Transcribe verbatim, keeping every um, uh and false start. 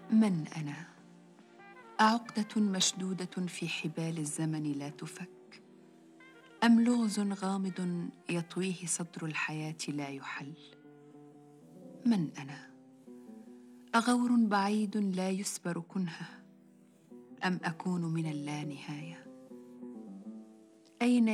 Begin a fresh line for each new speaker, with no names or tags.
من أنا؟ أعقدة مشدودة في حبال الزمن لا تفك، أم لغز غامض يطويه صدر الحياة لا يحل؟ من أنا؟ أغور بعيد لا يسبر كنهه، أم أكون من اللانهاية؟ أين